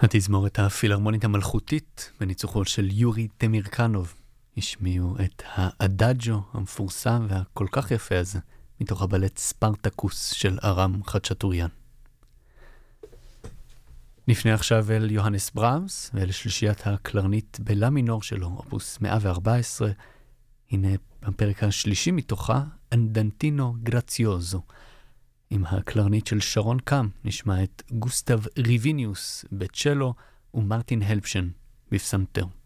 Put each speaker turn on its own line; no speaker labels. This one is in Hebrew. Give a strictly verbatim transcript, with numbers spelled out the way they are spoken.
התזמורת הפילהרמונית המלכותית בניצוחו של יורי טמירקנוב השמיעו את האדאג'ו המפורסם והכל כך יפה הזה מתוך הבלט ספרטקוס של ארם חצ'טוריאן. נפנה עכשיו אל יוהנס ברמס ואל שלישיית הקלרנית בלה מינור שלו, אופוס מאה וארבע עשרה. הנה בפרק השלישי מתוכה, אנדנטינו גרציוזו. עם הקלרנית של שרון קאם נשמע את גוסטב ריביניוס בצ'לו ומרטין הלפשן בפסנתר.